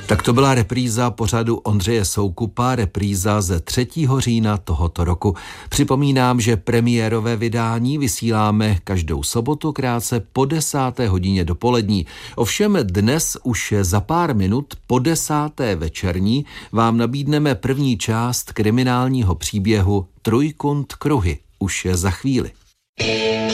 Tak to byla repríza pořadu Ondřeje Soukupa, repríza ze 3. října tohoto roku. Připomínám, že premiérové vydání vysíláme každou sobotu krátce po 10. hodině dopolední. Ovšem dnes už za pár minut po 10. večerní vám nabídneme první část kriminálního příběhu Trojkund Kruhy. Už za chvíli.